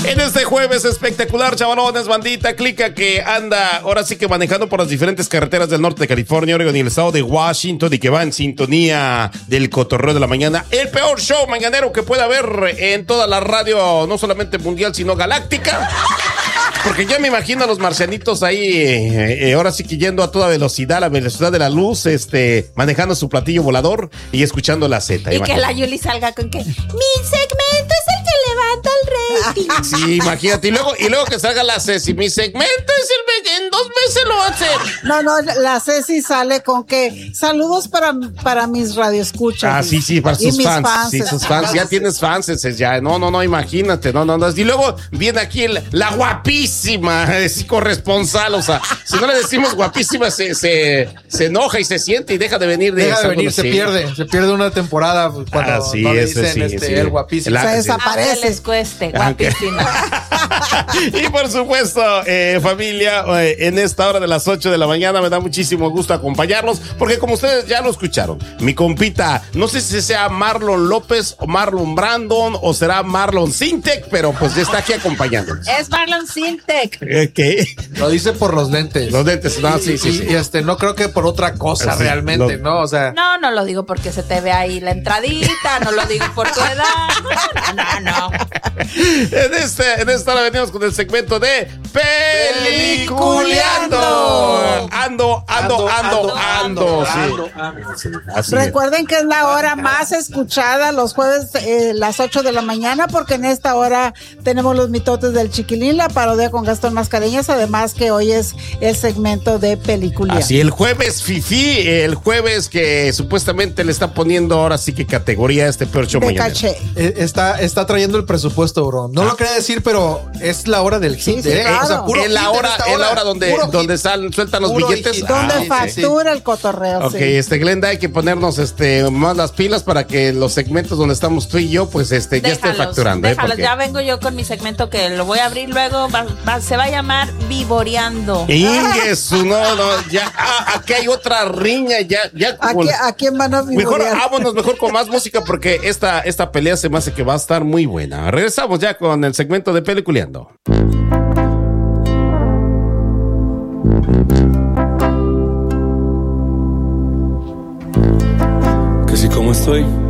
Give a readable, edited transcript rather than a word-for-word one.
En este jueves espectacular, chavalones, bandita, clica que anda ahora sí que manejando por las diferentes carreteras del norte de California, Oregon y el estado de Washington y que va en sintonía del cotorreo de la mañana. El peor show mañanero que pueda haber en toda la radio, no solamente mundial, sino galáctica. Porque ya me imagino a los marcianitos ahí, ahora sí que yendo a toda velocidad, a la velocidad de la luz, manejando su platillo volador y escuchando la Z. Y imagínate. que la Yuli salga con que mi segmento es el que levanta el rating. Sí, imagínate. Y luego que salga la Ceci. Mi segmento es el que en 2 meses lo va a hacer. No, la Ceci sale con que saludos para mis radioescuchas. Ah, sí, para sus fans. Sí, sus fans. Ya tienes fans, ya. No, imagínate. No. Y luego viene aquí la guapísima corresponsal. O sea, si no le decimos guapísima, se enoja y se siente y deja de venir. Se pierde una temporada cuando no le dicen el guapísimo. Se desaparece. Aunque les cueste, guapísima. Y por supuesto, familia, en esta hora de las 8 de la mañana me da muchísimo gusto acompañarlos, porque como ustedes ya lo escucharon, mi compita, no sé si sea Marlon López o Marlon Brandon o será Marlon Sintec, pero pues ya está aquí acompañándonos. Es Marlon Sintec. ¿Qué? Lo dice por los lentes. Los lentes, no, sí. Y no creo que por otra cosa realmente, ¿no? O sea. No lo digo porque se te ve ahí la entradita, no lo digo por tu edad. No. En esta hora venimos con el segmento de Peliculeando. Ando. Sí. Recuerden que es la hora más escuchada los jueves, las 8 de la mañana, porque en esta hora tenemos los mitotes del Chiquilín, la parodia con Gastón Mascareñas, además que hoy es el segmento de Peliculeando. Así, el jueves fifí, el jueves que supuestamente le está poniendo ahora sí que categoría a este peor show mañana. Caché. Está trayendo el presupuesto, bro. No lo quería decir, pero es la hora del hit. Sí, claro. O sea, puro es la hora donde sueltan los billetes. Donde factura el cotorreo. Ok, Glenda, hay que ponernos más las pilas para que los segmentos donde estamos tú y yo, pues ya esté facturando. Déjalos, ya vengo yo con mi segmento que lo voy a abrir luego, se va a llamar Vivoreando. Ya, aquí hay otra riña, ya. ¿A quién van a vivorear? Mejor con más música porque esta pelea se me hace que va a estar muy buena. Regresamos ya con el segmento de Peliculeando. Que si como estoy